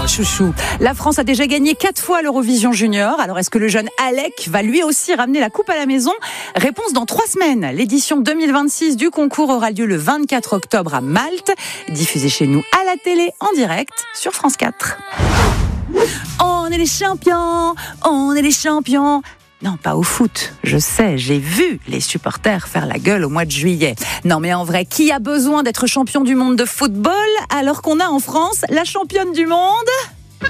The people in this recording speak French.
chouchou. La France a déjà gagné 4 fois l'Eurovision Junior. Alors, est-ce que le jeune Alec va lui aussi ramener la coupe à la maison ? Réponse dans 3 semaines. L'édition 2026 du concours aura lieu le 24 octobre à Malte. Diffusée chez nous à la télé en direct sur France 4. On est les champions, on est les champions. Non, pas au foot. Je sais, j'ai vu les supporters faire la gueule au mois de juillet. Non, mais en vrai, qui a besoin d'être champion du monde de football alors qu'on a en France la championne du monde ?